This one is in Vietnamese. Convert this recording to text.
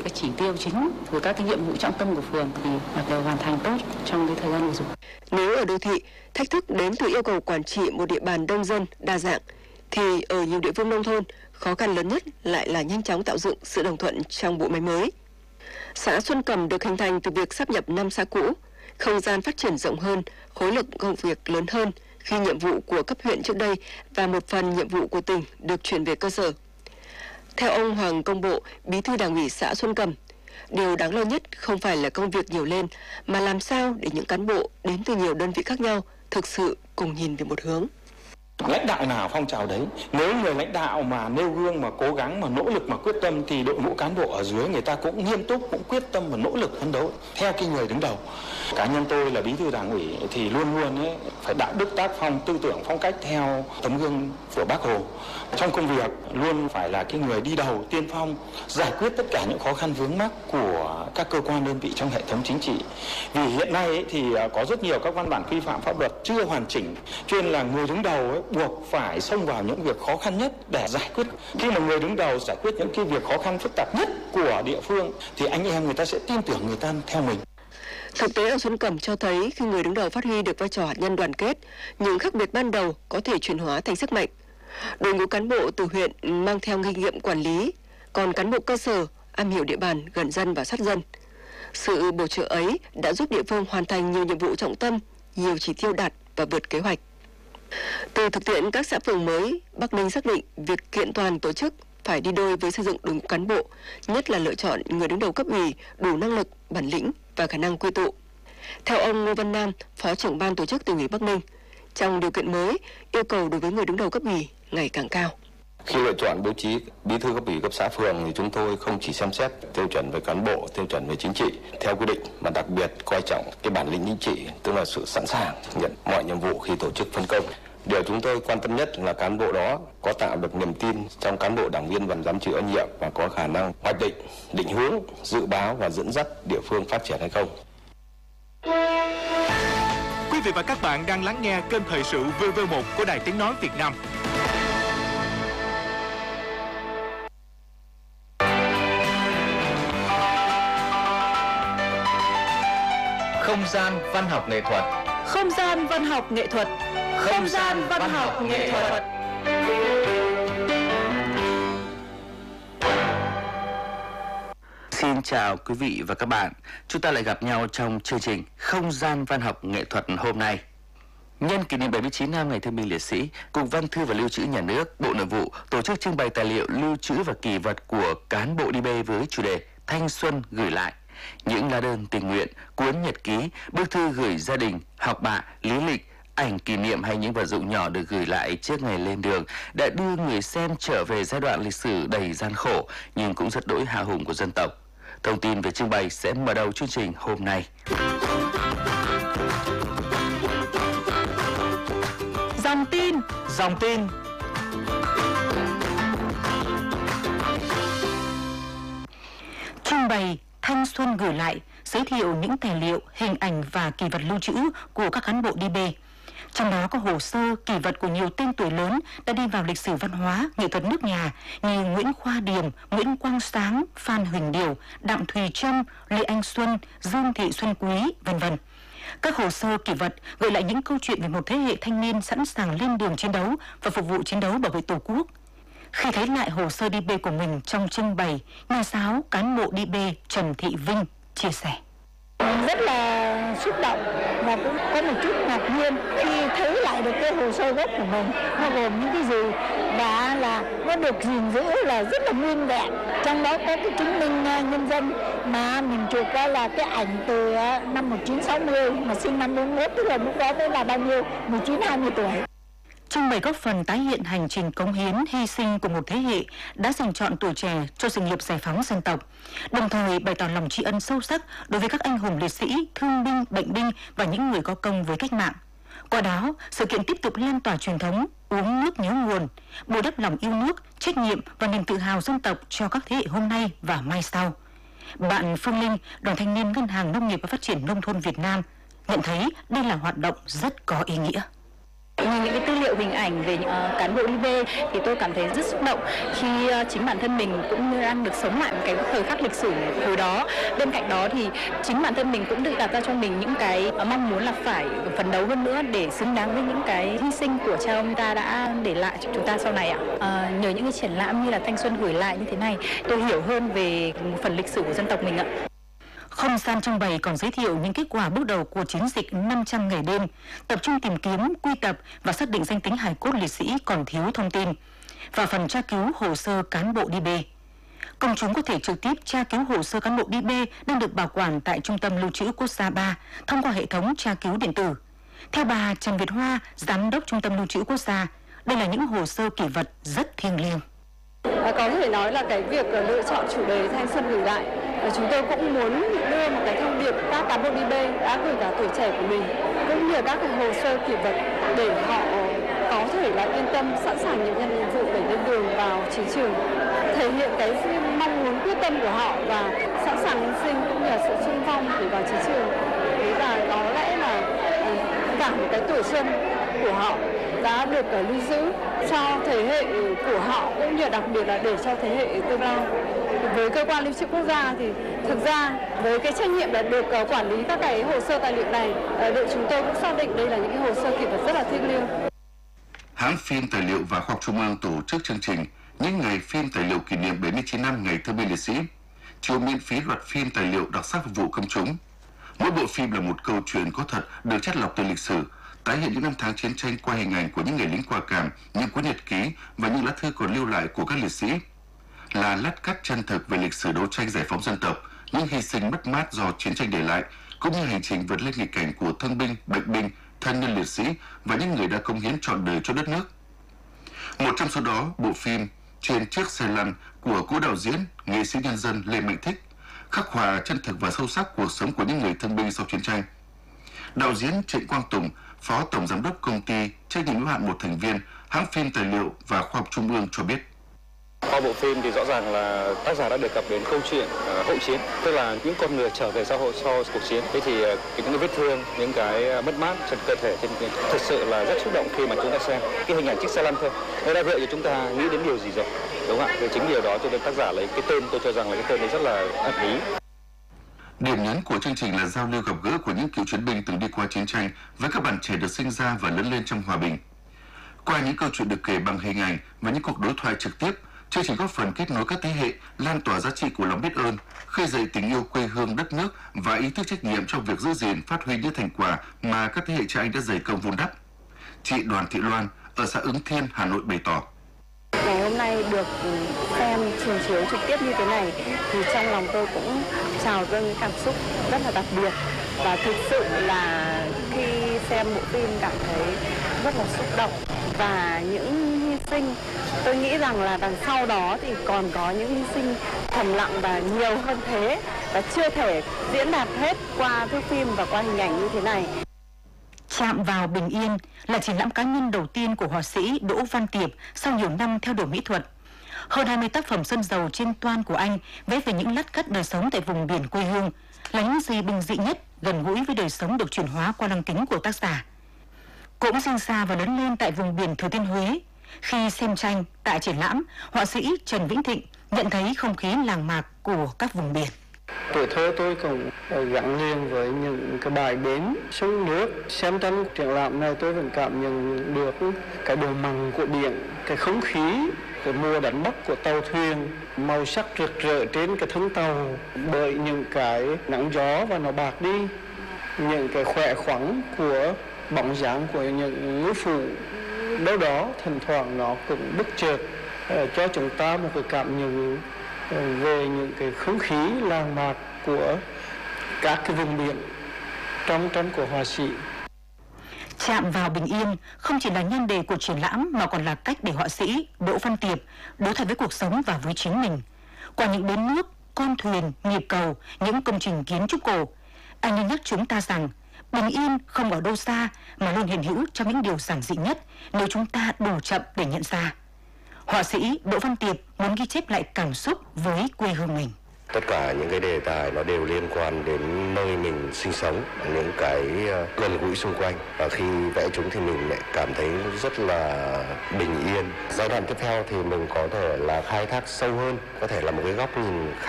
cái chỉ tiêu chính của các cái nhiệm vụ trọng tâm của phường thì đều hoàn thành tốt trong cái thời gian vừa rồi. Nếu ở đô thị, thách thức đến từ yêu cầu quản trị một địa bàn đông dân, đa dạng, thì ở nhiều địa phương nông thôn, khó khăn lớn nhất lại là nhanh chóng tạo dựng sự đồng thuận trong bộ máy mới. Xã Xuân Cẩm được hình thành từ việc sáp nhập 5 xã cũ, không gian phát triển rộng hơn, khối lượng công việc lớn hơn khi nhiệm vụ của cấp huyện trước đây và một phần nhiệm vụ của tỉnh được chuyển về cơ sở. Theo ông Hoàng Công Bộ, Bí thư Đảng ủy xã Xuân Cẩm, điều đáng lo nhất không phải là công việc nhiều lên, mà làm sao để những cán bộ đến từ nhiều đơn vị khác nhau thực sự cùng nhìn về một hướng. Lãnh đạo nào phong trào đấy, nếu người lãnh đạo mà nêu gương, mà cố gắng, mà nỗ lực, mà quyết tâm thì đội ngũ cán bộ ở dưới người ta cũng nghiêm túc, cũng quyết tâm và nỗ lực phấn đấu theo cái người đứng đầu. Cá nhân tôi là bí thư Đảng ủy thì luôn luôn phải đạo đức tác phong, tư tưởng phong cách theo tấm gương của Bác Hồ. Trong công việc luôn phải là cái người đi đầu, tiên phong, giải quyết tất cả những khó khăn vướng mắc của các cơ quan đơn vị trong hệ thống chính trị. Vì hiện nay thì có rất nhiều các văn bản quy phạm pháp luật chưa hoàn chỉnh, cho nên là người đứng đầu buộc phải xông vào những việc khó khăn nhất để giải quyết. Khi mà người đứng đầu giải quyết những cái việc khó khăn phức tạp nhất của địa phương thì anh em người ta sẽ tin tưởng người ta theo mình. Thực tế ở Xuân Cẩm cho thấy khi người đứng đầu phát huy được vai trò hạt nhân đoàn kết, những khác biệt ban đầu có thể chuyển hóa thành sức mạnh. Đội ngũ cán bộ từ huyện mang theo kinh nghiệm quản lý, còn cán bộ cơ sở am hiểu địa bàn, gần dân và sát dân. Sự bổ trợ ấy đã giúp địa phương hoàn thành nhiều nhiệm vụ trọng tâm, nhiều chỉ tiêu đạt và vượt kế hoạch. Từ thực tiễn các xã phường mới, Bắc Ninh xác định việc kiện toàn tổ chức phải đi đôi với xây dựng đội ngũ cán bộ, nhất là lựa chọn người đứng đầu cấp ủy đủ năng lực, bản lĩnh và khả năng quy tụ. Theo ông Ngô Văn Nam, Phó trưởng ban tổ chức Tỉnh ủy Bắc Ninh, trong điều kiện mới, yêu cầu đối với người đứng đầu cấp ủy ngày càng cao. Khi lựa chọn bố trí bí thư cấp ủy cấp xã phường thì chúng tôi không chỉ xem xét tiêu chuẩn về cán bộ, tiêu chuẩn về chính trị theo quy định, mà đặc biệt coi trọng cái bản lĩnh chính trị, tức là sự sẵn sàng nhận mọi nhiệm vụ khi tổ chức phân công. Điều chúng tôi quan tâm nhất là cán bộ đó có tạo được niềm tin trong cán bộ đảng viên và giám chịu trách nhiệm và có khả năng hoạch định, định hướng, dự báo và dẫn dắt địa phương phát triển hay không. Quý vị và các bạn đang lắng nghe kênh thời sự VV1 của Đài Tiếng nói Việt Nam. Không gian văn học nghệ thuật. Không gian văn học nghệ thuật. Không gian văn học nghệ thuật. Xin chào quý vị và các bạn. Chúng ta lại gặp nhau trong chương trình Không gian văn học nghệ thuật hôm nay. Nhân kỷ niệm 79 năm Ngày Thương binh Liệt sĩ, Cục Văn thư và Lưu trữ Nhà nước, Bộ Nội vụ tổ chức trưng bày tài liệu lưu trữ và kỷ vật của cán bộ DB với chủ đề Thanh xuân gửi lại. Những lá đơn tình nguyện, cuốn nhật ký, bức thư gửi gia đình, học bạ, lý lịch, ảnh kỷ niệm hay những vật dụng nhỏ được gửi lại trước ngày lên đường đã đưa người xem trở về giai đoạn lịch sử đầy gian khổ nhưng cũng rất đỗi hào hùng của dân tộc. Thông tin về trưng bày sẽ mở đầu chương trình hôm nay. Dòng tin. Dòng tin. Trưng bày Thanh xuân gửi lại, giới thiệu những tài liệu, hình ảnh và kỷ vật lưu trữ của các cán bộ DB. Trong đó có hồ sơ, kỷ vật của nhiều tên tuổi lớn đã đi vào lịch sử văn hóa, nghệ thuật nước nhà như Nguyễn Khoa Điềm, Nguyễn Quang Sáng, Phan Huỳnh Điều, Đặng Thùy Trâm, Lê Anh Xuân, Dương Thị Xuân Quý, v.v. Các hồ sơ kỷ vật gợi lại những câu chuyện về một thế hệ thanh niên sẵn sàng lên đường chiến đấu và phục vụ chiến đấu bảo vệ Tổ quốc. Khi thấy lại hồ sơ DB của mình trong trưng bày, nhà giáo cán bộ DB Trần Thị Vinh chia sẻ. Rất là xúc động và cũng có một chút ngạc nhiên khi thấy lại được cái hồ sơ gốc của mình, nó gồm những cái gì và là nó được gìn giữ là rất là nguyên vẹn. Trong đó có cái chứng minh nhân dân mà mình chụp ra là cái ảnh từ năm 1960 mà sinh năm 41, tức là lúc đó mới là bao nhiêu, 19-20 tuổi. Trưng bày góp phần tái hiện hành trình cống hiến, hy sinh của một thế hệ đã dành trọn tuổi trẻ cho sự nghiệp giải phóng dân tộc, đồng thời bày tỏ lòng tri ân sâu sắc đối với các anh hùng liệt sĩ, thương binh, bệnh binh và những người có công với cách mạng. Qua đó, sự kiện tiếp tục lan tỏa truyền thống uống nước nhớ nguồn, bồi đắp lòng yêu nước, trách nhiệm và niềm tự hào dân tộc cho các thế hệ hôm nay và mai sau. Bạn Phương Linh, Đoàn Thanh niên Ngân hàng Nông nghiệp và Phát triển Nông thôn Việt Nam nhận thấy đây là hoạt động rất có ý nghĩa. Nhìn những cái tư liệu hình ảnh về những cán bộ DB thì tôi cảm thấy rất xúc động khi chính bản thân mình cũng như đang được sống lại một cái thời khắc lịch sử hồi đó. Bên cạnh đó thì chính bản thân mình cũng được đặt ra cho mình những cái mong muốn là phải phấn đấu hơn nữa để xứng đáng với những cái hy sinh của cha ông ta đã để lại cho chúng ta sau này ạ. Nhờ những cái triển lãm như là Thanh Xuân gửi lại như thế này, tôi hiểu hơn về một phần lịch sử của dân tộc mình ạ. Không gian trưng bày còn giới thiệu những kết quả bước đầu của chiến dịch 500 ngày đêm, tập trung tìm kiếm, quy tập và xác định danh tính hài cốt liệt sĩ còn thiếu thông tin, và phần tra cứu hồ sơ cán bộ DB. Công chúng có thể trực tiếp tra cứu hồ sơ cán bộ DB đang được bảo quản tại Trung tâm Lưu trữ Quốc gia 3 thông qua hệ thống tra cứu điện tử. Theo bà Trần Việt Hoa, Giám đốc Trung tâm Lưu trữ Quốc gia, đây là những hồ sơ kỷ vật rất thiêng liêng. Có thể nói là cái việc lựa chọn chủ đề Thanh Xuân gửi lại, chúng tôi cũng muốn đưa một cái thông điệp các cán bộ DB đã gửi cả tuổi trẻ của mình cũng như các cái hồ sơ kỷ vật để họ có thể là yên tâm, sẵn sàng nhận nhiệm vụ để lên đường vào chiến trường, thể hiện cái mong muốn quyết tâm của họ và sẵn sàng hy sinh cũng như là sự xung phong để vào chiến trường. Thế và có lẽ là cả một cái tuổi xuân của họ đã được lưu giữ cho thế hệ của họ cũng như đặc biệt là để cho thế hệ tương lai. Với cơ quan lưu trữ quốc gia thì thực ra với cái trách nhiệm là được quản lý các cái hồ sơ tài liệu này, đội chúng tôi cũng xác định đây là những cái hồ sơ kỷ vật rất là thiêng liêng. Hãng phim Tài liệu và Khoa học Trung ương tổ chức chương trình Những ngày phim tài liệu kỷ niệm 79 năm Ngày Thương binh Liệt sĩ, chiếu miễn phí loạt phim tài liệu đặc sắc phục vụ công chúng. Mỗi bộ phim là một câu chuyện có thật được chắt lọc từ lịch sử, tái hiện những năm tháng chiến tranh qua hình ảnh của những người lính quả cảm, những cuốn nhật ký và những lá thư còn lưu lại của các liệt sĩ, là lát cắt chân thực về lịch sử đấu tranh giải phóng dân tộc, những hy sinh mất mát do chiến tranh để lại, cũng như hành trình vượt lên nghịch cảnh của thương binh, bệnh binh, thân nhân liệt sĩ và những người đã cống hiến trọn đời cho đất nước. Một trong số đó, bộ phim Trên chiếc xe lăn của cố đạo diễn, nghệ sĩ nhân dân Lê Mạnh Thích, khắc họa chân thực và sâu sắc cuộc sống của những người thương binh sau chiến tranh. Đạo diễn Trịnh Quang Tùng, Phó Tổng Giám đốc Công ty trách nhiệm hữu hạn một thành viên Hãng phim Tài liệu và Khoa học Trung ương cho biết. Qua bộ phim thì rõ ràng là tác giả đã đề cập đến câu chuyện hậu chiến, tức là những con người trở về xã hội sau cuộc chiến. Thế thì những cái vết thương, những cái mất mát trên cơ thể, thực sự là rất xúc động khi mà chúng ta xem cái hình ảnh chiếc xe lăn thôi. Nó đã gợi cho chúng ta nghĩ đến điều gì rồi, đúng không ạ? Vì chính điều đó cho nên tác giả lấy cái tên, tôi cho rằng là cái tên này rất là ẩn ý. Điểm nhấn của chương trình là giao lưu gặp gỡ của những cựu chiến binh từng đi qua chiến tranh với các bạn trẻ được sinh ra và lớn lên trong hòa bình. Qua những câu chuyện được kể bằng hình ảnh và những cuộc đối thoại trực tiếp, chương trình góp phần kết nối các thế hệ, lan tỏa giá trị của lòng biết ơn, khơi dậy tình yêu quê hương đất nước và ý thức trách nhiệm trong việc giữ gìn, phát huy những thành quả mà các thế hệ cha anh đã dày công vun đắp. Chị Đoàn Thị Loan ở xã Ứng Thiên, Hà Nội bày tỏ. Ngày hôm nay được xem trình chiếu trực tiếp như thế này thì trong lòng tôi cũng trào dâng những cảm xúc rất là đặc biệt, và thực sự là khi xem bộ phim cảm thấy rất là xúc động, và những hy sinh tôi nghĩ rằng là đằng sau đó thì còn có những hy sinh thầm lặng và nhiều hơn thế, và chưa thể diễn đạt hết qua thước phim và qua hình ảnh như thế này. Chạm vào bình yên là triển lãm cá nhân đầu tiên của họa sĩ Đỗ Văn Tiệp sau nhiều năm theo đuổi mỹ thuật. Hơn 20 tác phẩm sơn dầu trên toan của anh vẽ về những lát cắt đời sống tại vùng biển quê hương, là những gì bình dị nhất, gần gũi với đời sống được chuyển hóa qua lăng kính của tác giả. Cũng sinh ra và lớn lên tại vùng biển Thừa Thiên Huế. Khi xem tranh tại triển lãm, họa sĩ Trần Vĩnh Thịnh nhận thấy không khí làng mạc của các vùng biển. Tuổi thơ tôi cũng gắn liền với những cái bãi bến, sông nước. Xem tranh triển lãm này tôi vẫn cảm nhận được cái độ mặn của biển, cái không khí, cái mùa đánh bắt của tàu thuyền, màu sắc rực rỡ trên cái thân tàu bởi những cái nắng gió và nó bạc đi, những cái khỏe khoắn của bóng dáng của những ngư phủ. Đâu đó thỉnh thoảng nó cũng bất chợt cho chúng ta một cái cảm nhận về những cái không khí làng mạc của các cái vùng biển trong tranh của họa sĩ. Chạm vào bình yên không chỉ là nhan đề của triển lãm mà còn là cách để họa sĩ Đỗ Văn Tiệp đối thoại với cuộc sống và với chính mình. Qua những bến nước, con thuyền, nhịp cầu, những công trình kiến trúc cổ, anh nhắc chúng ta rằng bình yên không ở đâu xa mà luôn hiện hữu trong những điều giản dị nhất nếu chúng ta đủ chậm để nhận ra. Họa sĩ Đỗ Văn Tiệp muốn ghi chép lại cảm xúc với quê hương mình. Tất cả những cái đề tài nó đều liên quan đến nơi mình sinh sống, những cái gần gũi xung quanh. Và khi vẽ chúng thì mình lại cảm thấy rất là bình yên. Giai đoạn tiếp theo thì mình có thể là khai thác sâu hơn, có thể là một cái góc nhìn khác.